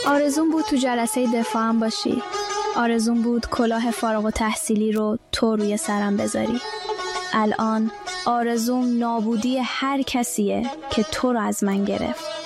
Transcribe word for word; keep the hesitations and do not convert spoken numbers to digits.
آرزون بود تو جلسه دفاعم باشی. آرزون بود کلاه فارغ التحصیلی رو تو روی سرم بذاری. الان آرزوم نابودی هر کسیه که تو رو از من گرفت.